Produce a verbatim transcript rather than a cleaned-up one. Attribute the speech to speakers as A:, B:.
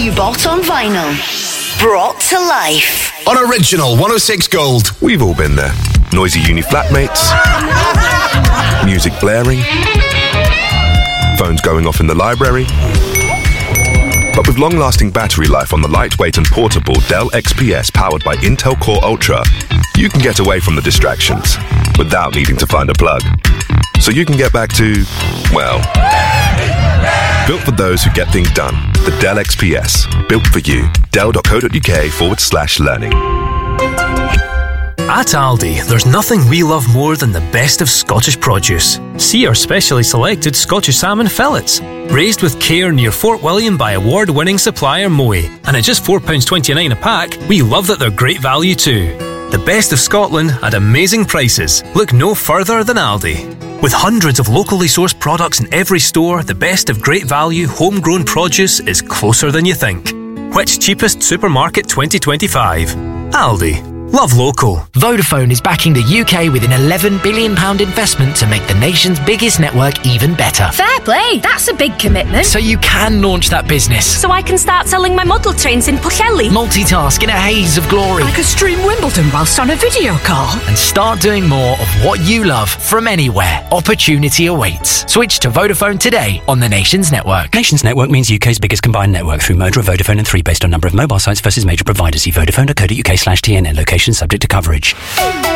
A: you bought on vinyl. Brought to life.
B: On Original one oh six Gold.
C: We've all been there. Noisy uni flatmates. Music blaring. Phones going off in the library. But with long-lasting battery life on the lightweight and portable Dell X P S powered by Intel Core Ultra, you can get away from the distractions without needing to find a plug. So you can get back to, well, built for those who get things done. The Dell X P S. Built for you. Dell.co.uk forward slash learning.
D: At Aldi, there's nothing we love more than the best of Scottish produce. See our specially selected Scottish salmon fillets, raised with care near Fort William by award-winning supplier Moe. And at just four pounds twenty-nine a pack, we love that they're great value too. The best of Scotland at amazing prices. Look no further than Aldi. With hundreds of locally sourced products in every store, the best of great value homegrown produce is closer than you think. Which cheapest supermarket twenty twenty-five? Aldi. Love local.
E: Vodafone is backing the U K with an eleven billion pounds investment to make the nation's biggest network even better.
F: Fair play, that's a big commitment.
E: So you can launch that business.
F: So I can start selling my model trains in Pwllheli.
E: Multitask in a haze of glory.
G: I could stream Wimbledon whilst on a video call.
E: And start doing more of what you love from anywhere. Opportunity awaits. Switch to Vodafone today on the Nations Network.
H: Nations Network means U K's biggest combined network through Moda, Vodafone and three based on number of mobile sites versus major providers. See vodafone.co.uk slash TNN. Location subject to coverage.